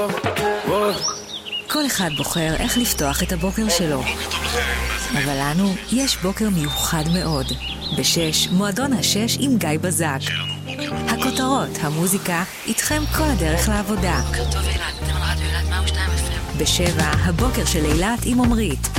כל אחד בוחר איך לפתוח את הבוקר שלו. אבל לנו יש בוקר מיוחד מאוד. ב-6, מועדון ה-6 עם גיא בזק. הכותרות, המוזיקה, איתכם כל הדרך לעבודה. בוקר טוב אילת, אתם על רדיו אילת 102 FM. ב-7, הבוקר של אילת עם עומרית.